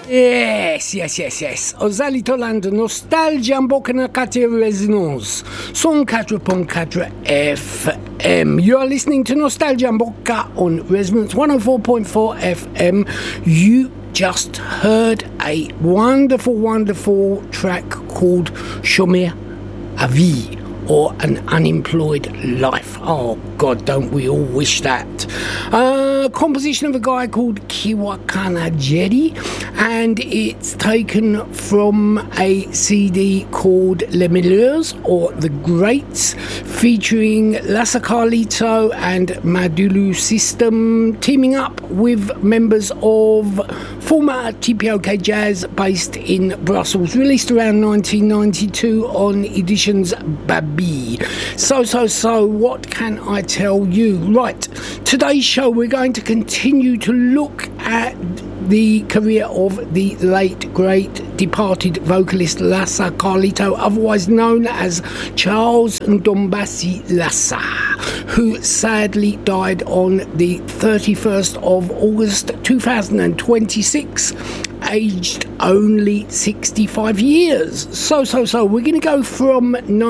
Yes. Aux alitoland Nostalgia en bocca na cate resonance. Son 4.4 FM. You are listening to Nostalgia en bocca on Resonance 104.4 FM. You just heard a wonderful track called Chômeur à vie, or An Unemployed Life. Oh God, don't we all wish that? Composition of a guy called Kiwakana Jedi, and it's taken from a CD called Les Meilleurs, or The Greats, featuring Lassa Carlito and Madulu System, teaming up with members of former TPOK Jazz based in Brussels, released around 1992 on Editions Babi. So, what can I tell you? Right, today's show we're going to continue to look at the career of the late, great, departed vocalist Lassa Carlito, otherwise known as Charles Ndombasi Lassa, who sadly died on the 31st of August 2026, aged only 65 years. So, we're going to go from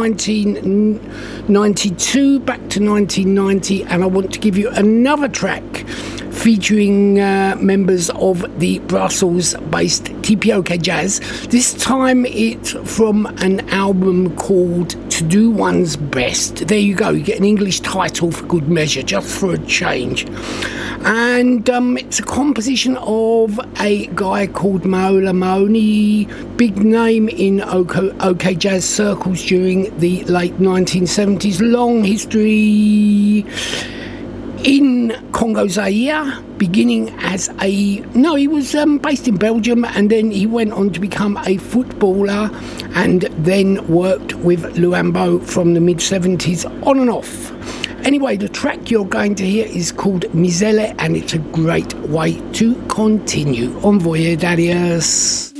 1992 back to 1990, and I want to give you another track featuring members of the Brussels-based TPOK Jazz. This time it's from an album called To Do One's Best. There you go, you get an English title for good measure, just for a change. And it's a composition of a guy called Maola Moni, big name in OK Jazz circles during the late 1970s, long history in Congo Zaire, beginning as he was based in Belgium, and then he went on to become a footballer and then worked with Luambo from the mid-70s on and off. Anyway, the track you're going to hear is called Misele, and it's a great way to continue. On voyage, Darius.